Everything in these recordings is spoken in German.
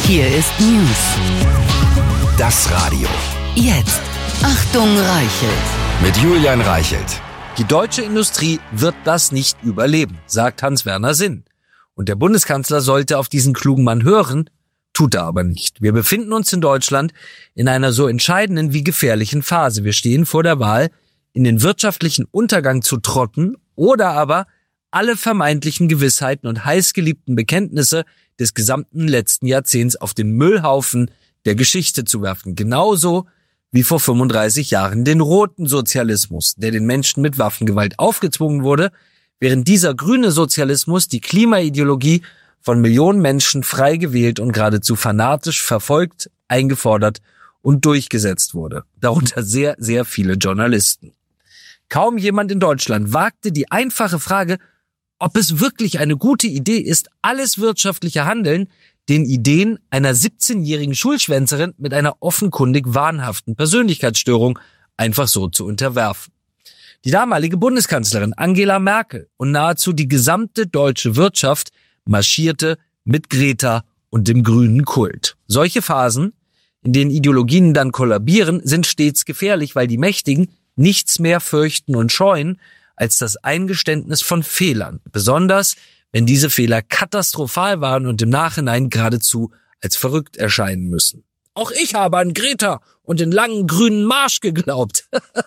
Hier ist News. Das Radio. Jetzt. Achtung, Reichelt. Mit Julian Reichelt. Die deutsche Industrie wird das nicht überleben, sagt Hans-Werner Sinn. Und der Bundeskanzler sollte auf diesen klugen Mann hören, tut er aber nicht. Wir befinden uns in Deutschland in einer so entscheidenden wie gefährlichen Phase. Wir stehen vor der Wahl, in den wirtschaftlichen Untergang zu trotten oder aber alle vermeintlichen Gewissheiten und heißgeliebten Bekenntnisse des gesamten letzten Jahrzehnts auf den Müllhaufen der Geschichte zu werfen. Genauso wie vor 35 Jahren den roten Sozialismus, der den Menschen mit Waffengewalt aufgezwungen wurde, während dieser grüne Sozialismus die Klimaideologie von Millionen Menschen frei gewählt und geradezu fanatisch verfolgt, eingefordert und durchgesetzt wurde. Darunter sehr, sehr viele Journalisten. Kaum jemand in Deutschland wagte die einfache Frage, ob es wirklich eine gute Idee ist, alles wirtschaftliche Handeln den Ideen einer 17-jährigen Schulschwänzerin mit einer offenkundig wahnhaften Persönlichkeitsstörung einfach so zu unterwerfen. Die damalige Bundeskanzlerin Angela Merkel und nahezu die gesamte deutsche Wirtschaft marschierte mit Greta und dem grünen Kult. Solche Phasen, in denen Ideologien dann kollabieren, sind stets gefährlich, weil die Mächtigen nichts mehr fürchten und scheuen als das Eingeständnis von Fehlern, besonders wenn diese Fehler katastrophal waren und im Nachhinein geradezu als verrückt erscheinen müssen. Auch ich habe an Greta und den langen grünen Marsch geglaubt.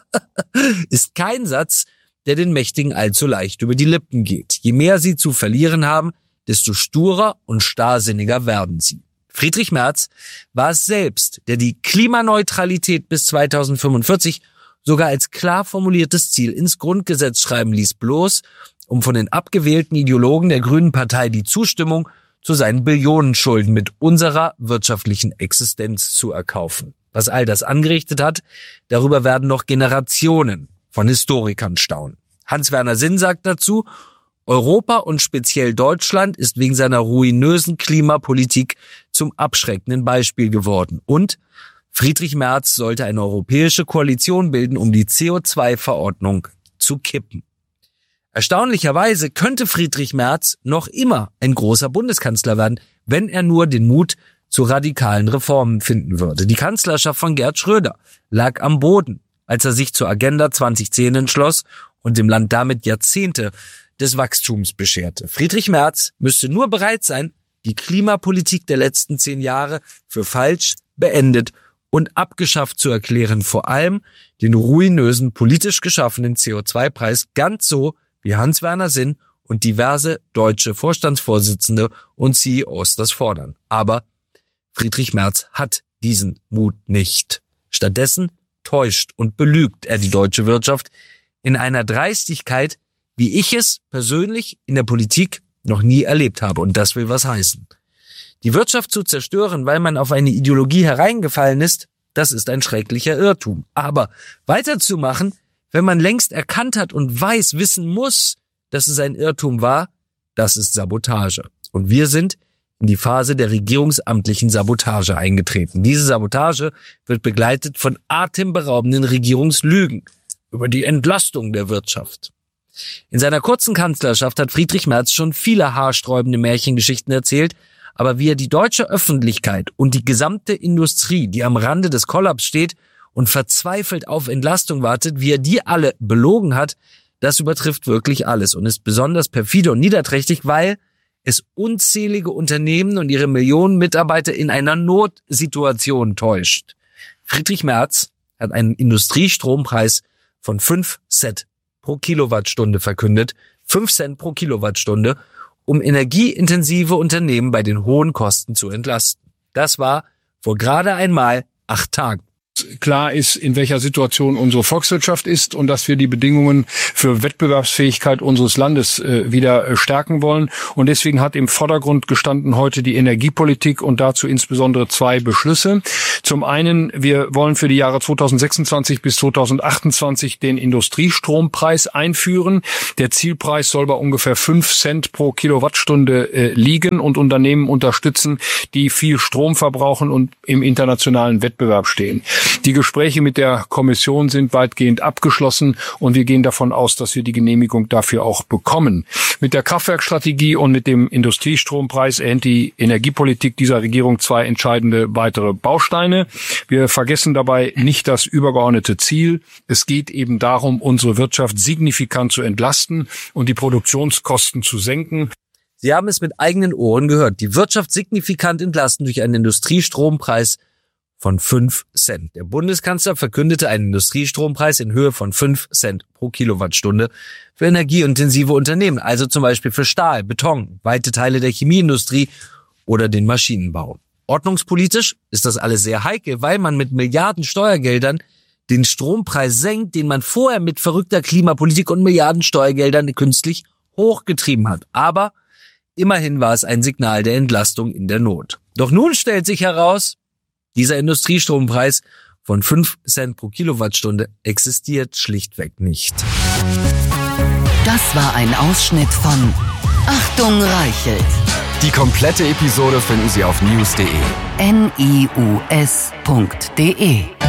Ist kein Satz, der den Mächtigen allzu leicht über die Lippen geht. Je mehr sie zu verlieren haben, desto sturer und starrsinniger werden sie. Friedrich Merz war es selbst, der die Klimaneutralität bis 2045 sogar als klar formuliertes Ziel ins Grundgesetz schreiben ließ, bloß um von den abgewählten Ideologen der Grünen Partei die Zustimmung zu seinen Billionenschulden mit unserer wirtschaftlichen Existenz zu erkaufen. Was all das angerichtet hat, darüber werden noch Generationen von Historikern staunen. Hans-Werner Sinn sagt dazu, Europa und speziell Deutschland ist wegen seiner ruinösen Klimapolitik zum abschreckenden Beispiel geworden. Und Friedrich Merz sollte eine europäische Koalition bilden, um die CO2-Verordnung zu kippen. Erstaunlicherweise könnte Friedrich Merz noch immer ein großer Bundeskanzler werden, wenn er nur den Mut zu radikalen Reformen finden würde. Die Kanzlerschaft von Gerhard Schröder lag am Boden, als er sich zur Agenda 2010 entschloss und dem Land damit Jahrzehnte des Wachstums bescherte. Friedrich Merz müsste nur bereit sein, die Klimapolitik der letzten 10 Jahre für falsch, beendet und abgeschafft zu erklären, vor allem den ruinösen, politisch geschaffenen CO2-Preis, ganz so wie Hans-Werner Sinn und diverse deutsche Vorstandsvorsitzende und CEOs das fordern. Aber Friedrich Merz hat diesen Mut nicht. Stattdessen täuscht und belügt er die deutsche Wirtschaft in einer Dreistigkeit, wie ich es persönlich in der Politik noch nie erlebt habe. Und das will was heißen. Die Wirtschaft zu zerstören, weil man auf eine Ideologie hereingefallen ist, das ist ein schrecklicher Irrtum. Aber weiterzumachen, wenn man längst erkannt hat und wissen muss, dass es ein Irrtum war, das ist Sabotage. Und wir sind in die Phase der regierungsamtlichen Sabotage eingetreten. Diese Sabotage wird begleitet von atemberaubenden Regierungslügen über die Entlastung der Wirtschaft. In seiner kurzen Kanzlerschaft hat Friedrich Merz schon viele haarsträubende Märchengeschichten erzählt, aber wie er die deutsche Öffentlichkeit und die gesamte Industrie, die am Rande des Kollaps steht und verzweifelt auf Entlastung wartet, wie er die alle belogen hat, das übertrifft wirklich alles und ist besonders perfide und niederträchtig, weil es unzählige Unternehmen und ihre Millionen Mitarbeiter in einer Notsituation täuscht. Friedrich Merz hat einen Industriestrompreis von 5 Cent pro Kilowattstunde verkündet, 5 Cent pro Kilowattstunde, um energieintensive Unternehmen bei den hohen Kosten zu entlasten. Das war vor gerade einmal 8 Tagen. Klar ist, in welcher Situation unsere Volkswirtschaft ist und dass wir die Bedingungen für Wettbewerbsfähigkeit unseres Landes wieder stärken wollen. Und deswegen hat im Vordergrund gestanden heute die Energiepolitik und dazu insbesondere 2 Beschlüsse. Zum einen, wir wollen für die Jahre 2026 bis 2028 den Industriestrompreis einführen. Der Zielpreis soll bei ungefähr 5 Cent pro Kilowattstunde liegen und Unternehmen unterstützen, die viel Strom verbrauchen und im internationalen Wettbewerb stehen. Die Gespräche mit der Kommission sind weitgehend abgeschlossen und wir gehen davon aus, dass wir die Genehmigung dafür auch bekommen. Mit der Kraftwerkstrategie und mit dem Industriestrompreis erhält die Energiepolitik dieser Regierung 2 entscheidende weitere Bausteine. Wir vergessen dabei nicht das übergeordnete Ziel. Es geht eben darum, unsere Wirtschaft signifikant zu entlasten und die Produktionskosten zu senken. Sie haben es mit eigenen Ohren gehört. Die Wirtschaft signifikant entlasten durch einen Industriestrompreis von 5 Cent. Der Bundeskanzler verkündete einen Industriestrompreis in Höhe von 5 Cent pro Kilowattstunde für energieintensive Unternehmen, also zum Beispiel für Stahl, Beton, weite Teile der Chemieindustrie oder den Maschinenbau. Ordnungspolitisch ist das alles sehr heikel, weil man mit Milliarden Steuergeldern den Strompreis senkt, den man vorher mit verrückter Klimapolitik und Milliarden Steuergeldern künstlich hochgetrieben hat. Aber immerhin war es ein Signal der Entlastung in der Not. Doch nun stellt sich heraus, dieser Industriestrompreis von 5 Cent pro Kilowattstunde existiert schlichtweg nicht. Das war ein Ausschnitt von Achtung Reichelt. Die komplette Episode finden Sie auf news.de. NIUS.de